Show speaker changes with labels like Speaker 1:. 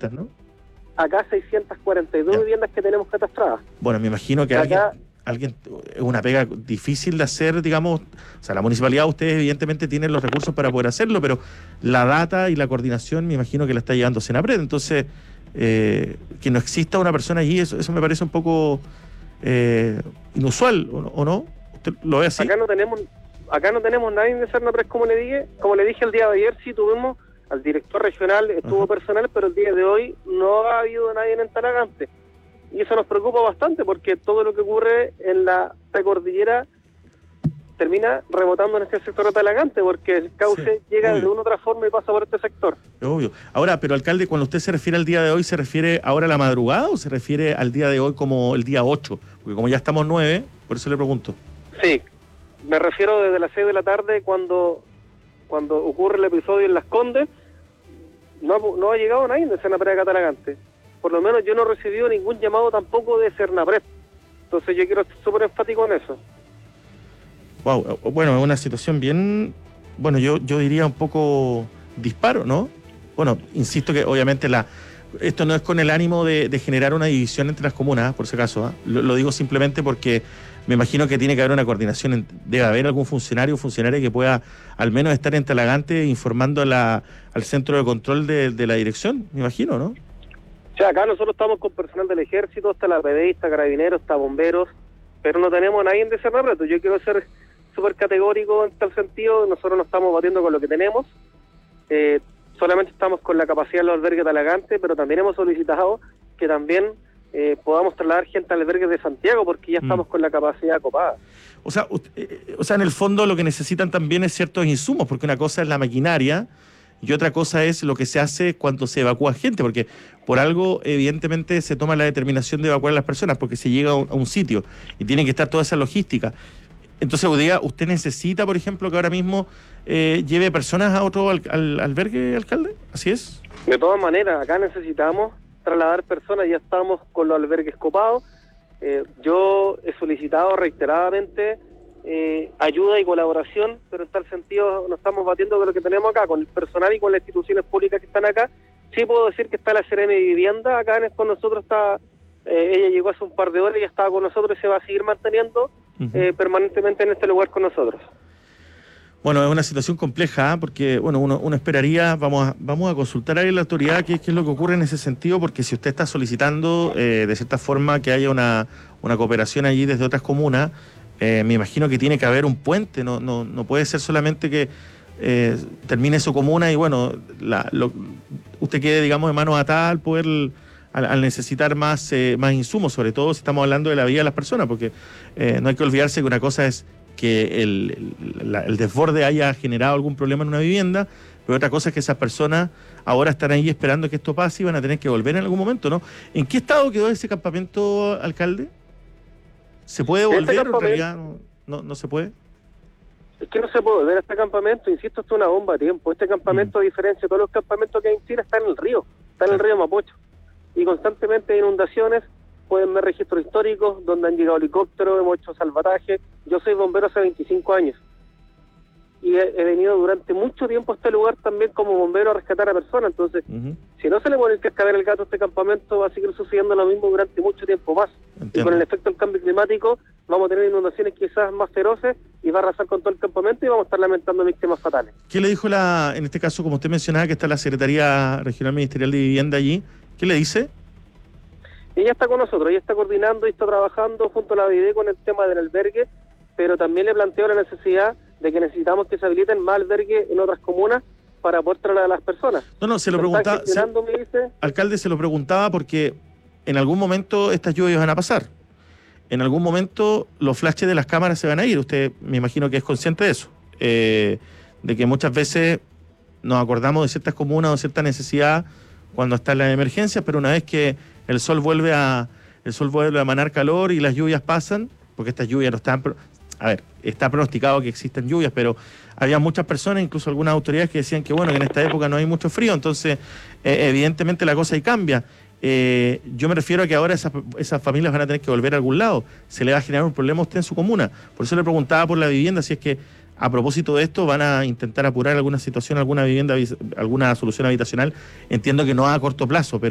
Speaker 1: 600, ¿no?
Speaker 2: Acá 642 viviendas que tenemos catastradas.
Speaker 1: Bueno, me imagino que alguien es una pega difícil de hacer, digamos, o sea, la municipalidad, ustedes evidentemente tienen los recursos para poder hacerlo, pero la data y la coordinación me imagino que la está llevando Senapred, entonces que no exista una persona allí, eso me parece un poco inusual, ¿o no? ¿Usted lo ve así?
Speaker 2: Acá no tenemos nadie de Senapred, como le dije el día de ayer, sí tuvimos al director regional, estuvo personal, pero el día de hoy no ha habido nadie en Talagante. Y eso nos preocupa bastante porque todo lo que ocurre en la precordillera termina rebotando en este sector de Talagante, porque el cauce llega de una u otra forma y pasa por este sector.
Speaker 1: Obvio. Ahora, pero alcalde, cuando usted se refiere al día de hoy, ¿se refiere ahora a la madrugada o se refiere al día de hoy como el día 8? Porque como ya estamos 9, por eso le pregunto.
Speaker 2: Sí, me refiero desde las 6 de la tarde cuando ocurre el episodio en Las Condes. No ha llegado nadie de Senapred a Talagante. Por lo menos yo no he recibido ningún llamado tampoco de Senapred. Entonces yo quiero ser súper enfático en eso.
Speaker 1: Wow, bueno, es una situación bien, bueno, yo diría un poco disparo, ¿no? Bueno, insisto que obviamente esto no es con el ánimo de generar una división entre las comunas, por si acaso, ¿eh? Lo digo simplemente porque me imagino que tiene que haber una coordinación, debe haber algún funcionaria que pueda al menos estar en Talagante informando al centro de control de la dirección, me imagino, ¿no?
Speaker 2: O sea, acá nosotros estamos con personal del ejército, está la PDI, está carabineros, está bomberos, pero no tenemos a nadie de Senapred. Yo quiero ser súper categórico en tal sentido, nosotros no estamos batiendo con lo que tenemos, solamente estamos con la capacidad de los albergues de Talagante, pero también hemos solicitado que también podamos trasladar gente al albergue de Santiago, porque ya estamos con la capacidad copada.
Speaker 1: O sea, en el fondo lo que necesitan también es ciertos insumos, porque una cosa es la maquinaria y otra cosa es lo que se hace cuando se evacúa gente, porque por algo evidentemente se toma la determinación de evacuar a las personas, porque se llega a un sitio y tiene que estar toda esa logística. Entonces, ¿usted necesita, por ejemplo, que ahora mismo lleve personas a otro albergue, alcalde? ¿Así es?
Speaker 2: De todas maneras, acá necesitamos trasladar personas, ya estamos con los albergues copados. Yo he solicitado reiteradamente ayuda y colaboración, pero en tal sentido no estamos batiendo con lo que tenemos acá, con el personal y con las instituciones públicas que están acá. Sí puedo decir que está la CRM de Vivienda, acá con nosotros está, ella llegó hace un par de horas y ya estaba con nosotros y se va a seguir manteniendo permanentemente en este lugar con nosotros.
Speaker 1: Bueno, es una situación compleja, porque bueno, uno esperaría, vamos a consultar ahí a la autoridad qué es lo que ocurre en ese sentido, porque si usted está solicitando de cierta forma que haya una cooperación allí desde otras comunas, me imagino que tiene que haber un puente, no puede ser solamente que termine su comuna y bueno, usted quede, digamos, de manos atadas al poder, al necesitar más insumos, sobre todo si estamos hablando de la vida de las personas, porque no hay que olvidarse que una cosa es que el desborde haya generado algún problema en una vivienda, pero otra cosa es que esas personas ahora están ahí esperando que esto pase y van a tener que volver en algún momento, ¿no? ¿En qué estado quedó ese campamento, alcalde? ¿Se puede volver o en realidad no se puede?
Speaker 2: Es que no se puede volver a este campamento, insisto, esto es una bomba de tiempo. Este campamento, a diferencia de todos los campamentos que hay en Chile, está en el río Mapocho. Y constantemente hay inundaciones, pueden ver registros históricos donde han llegado helicópteros, hemos hecho salvataje. Yo soy bombero hace 25 años y he venido durante mucho tiempo a este lugar también como bombero a rescatar a personas. Entonces, si no se le pone el cascabel al gato a este campamento, va a seguir sucediendo lo mismo durante mucho tiempo más. Entiendo. Y con el efecto del cambio climático vamos a tener inundaciones quizás más feroces y va a arrasar con todo el campamento y vamos a estar lamentando víctimas fatales.
Speaker 1: ¿Qué le dijo en este caso, como usted mencionaba, que está la Secretaría Regional Ministerial de Vivienda allí? ¿Qué le dice?
Speaker 2: Ella está con nosotros, ella está coordinando y está trabajando junto a la BID con el tema del albergue, pero también le planteo la necesidad de que necesitamos que se habiliten más albergues en otras comunas para poder trasladar a las personas.
Speaker 1: No, se lo preguntaba, alcalde, se lo preguntaba porque en algún momento estas lluvias van a pasar. En algún momento los flashes de las cámaras se van a ir. Usted me imagino que es consciente de eso. De que muchas veces nos acordamos de ciertas comunas o cierta necesidad cuando están las emergencias, pero una vez que el sol vuelve a emanar calor y las lluvias pasan, porque estas lluvias no están... A ver, está pronosticado que existan lluvias, pero había muchas personas, incluso algunas autoridades, que decían que bueno, que en esta época no hay mucho frío, entonces evidentemente la cosa ahí cambia. Yo me refiero a que ahora esas familias van a tener que volver a algún lado, se le va a generar un problema a usted en su comuna. Por eso le preguntaba por la vivienda, si es que a propósito de esto van a intentar apurar alguna situación, alguna vivienda, alguna solución habitacional. Entiendo que no a corto plazo, pero